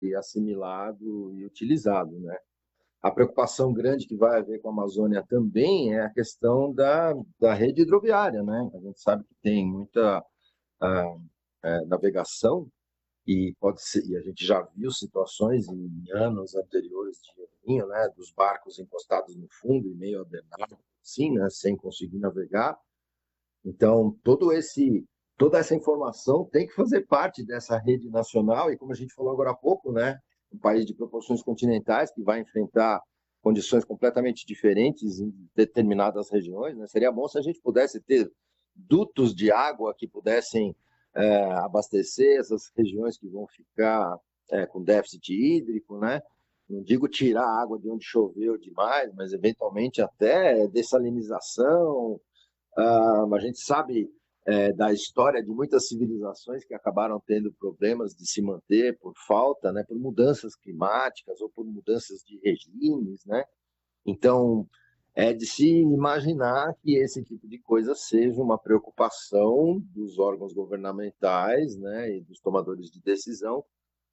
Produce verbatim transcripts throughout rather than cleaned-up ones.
assimilado e utilizado, né? A preocupação grande que vai haver com a Amazônia também é a questão da, da rede hidroviária, né? A gente sabe que tem muita ah, eh, navegação e pode ser, e a gente já viu situações em anos anteriores de El Niño, né? Dos barcos encostados no fundo e meio adenado, assim, né? Sem conseguir navegar. Então, todo esse, toda essa informação tem que fazer parte dessa rede nacional e, como a gente falou agora há pouco, né, um país de proporções continentais que vai enfrentar condições completamente diferentes em determinadas regiões, né? Seria bom se a gente pudesse ter dutos de água que pudessem é, abastecer essas regiões que vão ficar é, com déficit hídrico, né? Não digo tirar a água de onde choveu demais, mas eventualmente até dessalinização. Ah, a gente sabe é, da história de muitas civilizações que acabaram tendo problemas de se manter por falta, né, por mudanças climáticas ou por mudanças de regimes, né? Então, é de se imaginar que esse tipo de coisa seja uma preocupação dos órgãos governamentais, né, e dos tomadores de decisão.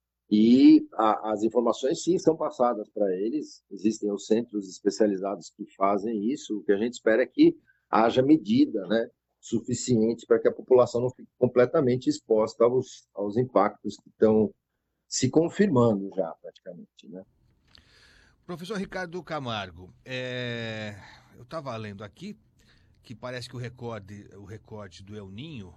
E a, as informações, sim, são passadas para eles. Existem os centros especializados que fazem isso. O que a gente espera é que haja medida, né, suficiente para que a população não fique completamente exposta aos, aos impactos que estão se confirmando já, praticamente, né? Professor Ricardo Camargo, é, eu estava lendo aqui que parece que o recorde, o recorde do El Ninho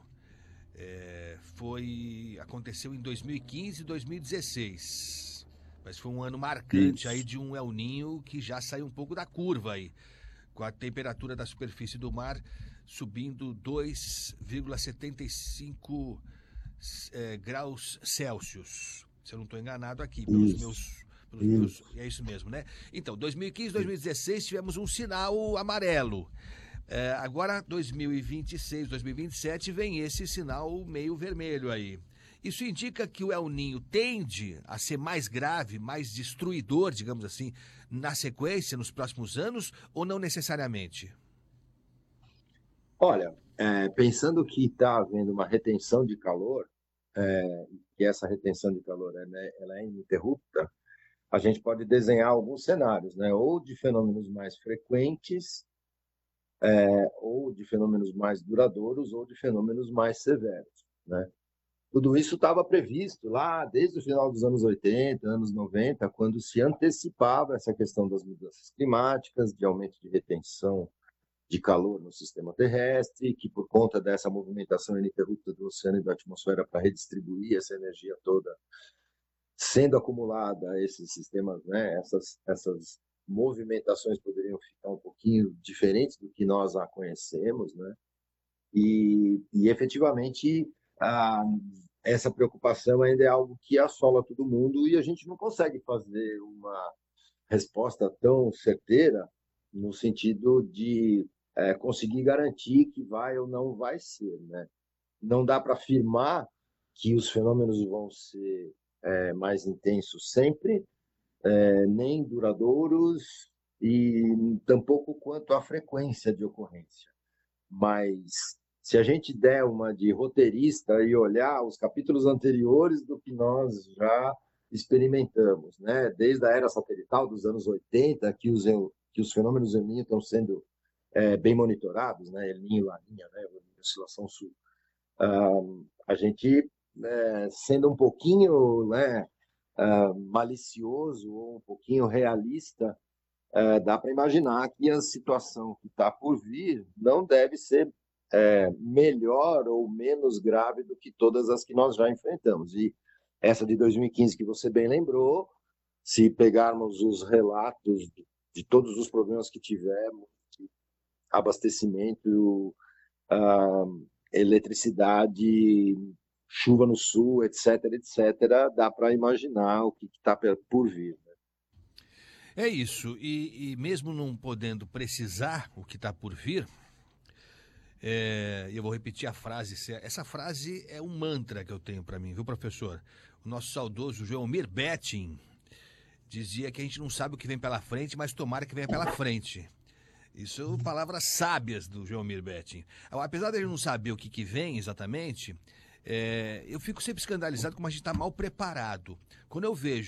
é, foi aconteceu em dois mil e quinze e dois mil e dezesseis. Mas foi um ano marcante aí Isso. de um El Ninho que já saiu um pouco da curva aí, com a temperatura da superfície do mar subindo dois vírgula setenta e cinco é, graus Celsius. Se eu não estou enganado aqui, pelos Isso, meus pelos meus. isso. É isso mesmo, né? Então, dois mil e quinze, dois mil e dezesseis tivemos um sinal amarelo. É, agora, dois mil e vinte e seis, dois mil e vinte e sete, vem esse sinal meio vermelho aí. Isso indica que o El Ninho tende a ser mais grave, mais destruidor, digamos assim, na sequência, nos próximos anos, ou não necessariamente? Olha, é, pensando que está havendo uma retenção de calor, é, que essa retenção de calor ela é, ela é ininterrupta, a gente pode desenhar alguns cenários, né? Ou de fenômenos mais frequentes, ou de fenômenos mais duradouros, ou de fenômenos mais severos, né? Tudo isso estava previsto lá desde o final dos anos oitenta, anos noventa, quando se antecipava essa questão das mudanças climáticas, de aumento de retenção de calor no sistema terrestre, que por conta dessa movimentação ininterrupta do oceano e da atmosfera para redistribuir essa energia toda sendo acumulada a esses sistemas, né, essas, essas movimentações poderiam ficar um pouquinho diferentes do que nós a conhecemos, né? E, e efetivamente, a, essa preocupação ainda é algo que assola todo mundo e a gente não consegue fazer uma resposta tão certeira no sentido de é, conseguir garantir que vai ou não vai ser, né? Não dá para afirmar que os fenômenos vão ser é, mais intensos sempre, é, nem duradouros e tampouco quanto à frequência de ocorrência. Mas se a gente der uma de roteirista e olhar os capítulos anteriores do que nós já experimentamos, né? Desde a era satelital dos anos oitenta, que os, que os fenômenos El Niño estão sendo é, bem monitorados, né? El Niño e Laninha, né? Oscilação sul. Uh, a gente, é, sendo um pouquinho, né, uh, malicioso ou um pouquinho realista, é, dá para imaginar que a situação que está por vir não deve ser é, melhor ou menos grave do que todas as que nós já enfrentamos. E essa de dois mil e quinze, que você bem lembrou, se pegarmos os relatos de, de todos os problemas que tivemos, abastecimento, uh, eletricidade, chuva no sul, etc, etc, dá para imaginar o que está por vir. É isso, e, e mesmo não podendo precisar o que está por vir, é, eu vou repetir a frase. Essa frase é um mantra que eu tenho para mim, viu, professor? O nosso saudoso Joelmir Betting dizia que a gente não sabe o que vem pela frente, mas tomara que venha pela frente. Isso são palavras sábias do Joelmir Betting. Apesar de ele não saber o que, que vem exatamente, é, eu fico sempre escandalizado como a gente está mal preparado. Quando eu vejo